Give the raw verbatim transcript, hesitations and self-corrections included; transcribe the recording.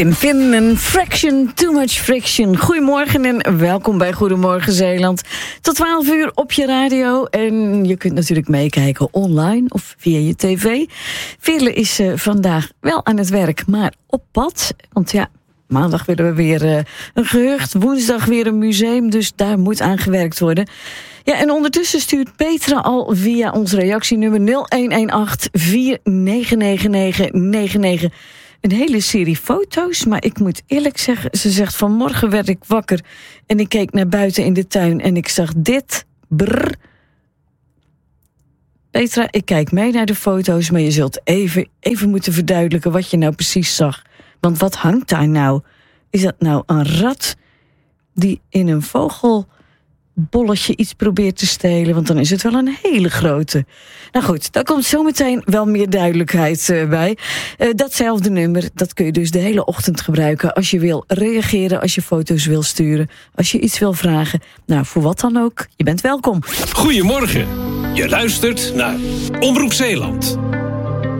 Martin Finn en Fraction, Too Much Friction. Goedemorgen en welkom bij Goedemorgen Zeeland. Tot twaalf uur op je radio. En je kunt natuurlijk meekijken online of via je tv. Veerle is uh, vandaag wel aan het werk, maar op pad. Want ja, maandag willen we weer uh, een gehucht. Woensdag weer een museum, dus daar moet aan gewerkt worden. Ja, en ondertussen stuurt Petra al via ons reactienummer nul een een acht vier negen negen negen negen negen een hele serie foto's. Maar ik moet eerlijk zeggen, ze zegt vanmorgen werd ik wakker en ik keek naar buiten in de tuin en ik zag dit. Brrr. Petra, ik kijk mee naar de foto's, maar je zult even, even moeten verduidelijken wat je nou precies zag. Want wat hangt daar nou? Is dat nou een rat die in een vogelbolletje iets probeert te stelen? Want dan is het wel een hele grote. Nou goed, daar komt zometeen wel meer duidelijkheid uh, bij. Uh, datzelfde nummer, dat kun je dus de hele ochtend gebruiken als je wil reageren, als je foto's wil sturen, als je iets wil vragen. Nou, voor wat dan ook, je bent welkom. Goedemorgen, je luistert naar Omroep Zeeland.